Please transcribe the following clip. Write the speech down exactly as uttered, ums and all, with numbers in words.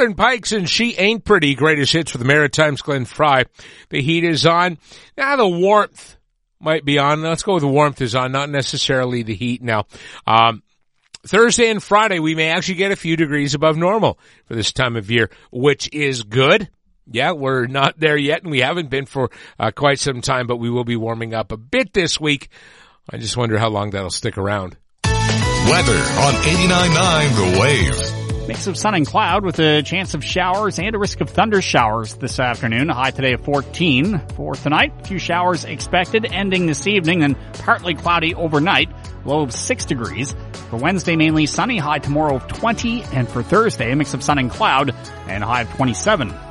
Northern Pikes and She Ain't Pretty, greatest hits for the Maritimes, Glenn Fry. The heat is on. Now the warmth might be on. Let's go with the warmth is on, not necessarily the heat now. Um, Thursday and Friday, we may actually get a few degrees above normal for this time of year, which is good. Yeah, we're not there yet, and we haven't been for uh, quite some time, but we will be warming up a bit this week. I just wonder how long that'll stick around. Weather on eighty-nine point nine The Wave. Mix of sun and cloud with a chance of showers and a risk of thunder showers this afternoon. A high today of fourteen. For tonight, a few showers expected ending this evening and partly cloudy overnight. Low of six degrees. For Wednesday, mainly sunny, high tomorrow of twenty. And for Thursday, a mix of sun and cloud and a high of twenty-seven.